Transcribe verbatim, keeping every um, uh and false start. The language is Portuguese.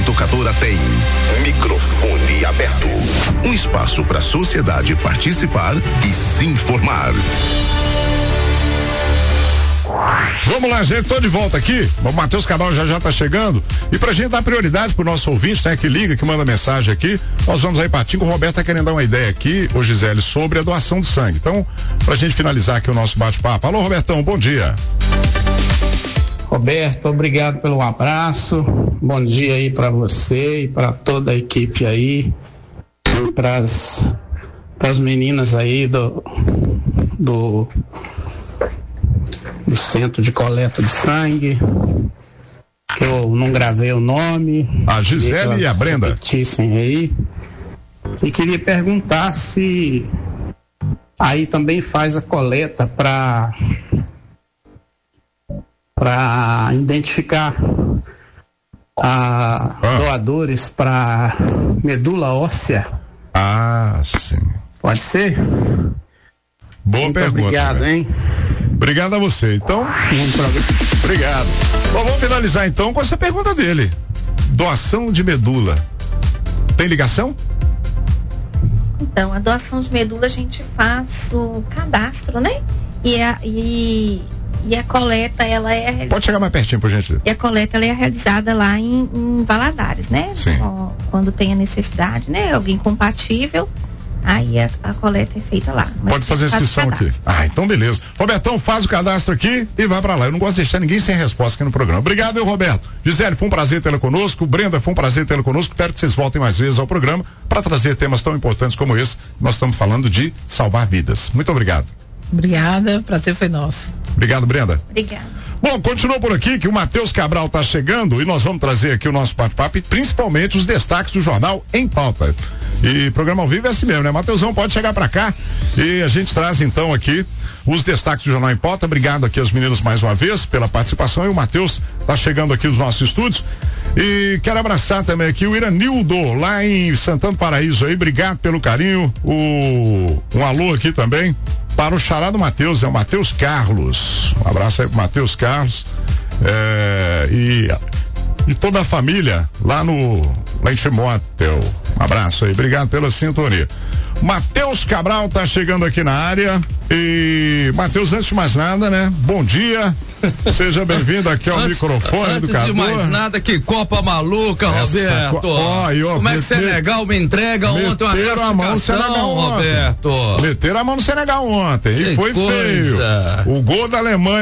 Educadora tem microfone aberto. Um espaço para a sociedade participar e se informar. Vamos lá, gente, tô de volta aqui. O Matheus Cabral já já tá chegando. E pra gente dar prioridade pro nosso ouvinte, né, que liga, que manda mensagem aqui, nós vamos aí pra Tinco. O Roberto tá querendo dar uma ideia aqui, ô Gisele, sobre a doação de sangue. Então, pra gente finalizar aqui o nosso bate-papo. Alô, Robertão, bom dia. Roberto, obrigado pelo abraço. Bom dia aí pra você e pra toda a equipe aí. E pras, pras meninas aí do, do do Centro de Coleta de Sangue, que eu não gravei o nome. A Gisele e a Brenda. Repetissem aí. E queria perguntar se aí também faz a coleta para para identificar a ah. doadores para medula óssea. Ah, sim. Pode ser? Boa Muito pergunta. Obrigado, né? hein? Obrigado a você. Então, obrigado. Bom, vamos finalizar então com essa pergunta dele. Doação de medula. Tem ligação? Então, a doação de medula a gente faz o cadastro, né? E a, e, e a coleta, ela é... realizada... Pode chegar mais pertinho, por gentileza. E a coleta, ela é realizada lá em, em Valadares, né? Sim. Quando tem a necessidade, né? Alguém compatível, aí a, a coleta é feita lá. Mas pode fazer a inscrição aqui. Ah, então beleza. Robertão, faz o cadastro aqui e vai pra lá. Eu não gosto de deixar ninguém sem resposta aqui no programa. Obrigado, eu, Roberto. Gisele, foi um prazer tê-la conosco. Brenda, foi um prazer tê-la conosco. Espero que vocês voltem mais vezes ao programa para trazer temas tão importantes como esse. Nós estamos falando de salvar vidas. Muito obrigado. Obrigada, o prazer foi nosso. Obrigado, Brenda. Obrigada. Bom, continua por aqui que o Matheus Cabral está chegando e nós vamos trazer aqui o nosso bate-papo e principalmente os destaques do Jornal em Pauta. E programa ao vivo é assim mesmo, né? Matheusão, pode chegar para cá e a gente traz então aqui os destaques do Jornal em Pauta. Obrigado aqui aos meninos mais uma vez pela participação e o Matheus está chegando aqui nos nossos estúdios. E quero abraçar também aqui o Iranildo, lá em Santana do Paraíso aí, obrigado pelo carinho. O, um alô aqui também para o xará do Matheus, é o Matheus Carlos. Um abraço aí pro Matheus Carlos. É, e, e toda a família lá no lá em Timóteo. Um abraço aí, obrigado pela sintonia. Matheus Cabral tá chegando aqui na área e Matheus, antes de mais nada, né? Bom dia, seja bem-vindo aqui ao antes, microfone antes do Antes de mais nada, que Copa maluca, Essa Roberto. Co- ó, ó, Como é que Senegal me entrega ontem uma Meteram a mão no Senegal ontem. Roberto. Meteram a mão no Senegal ontem que e foi coisa. feio. O gol da Alemanha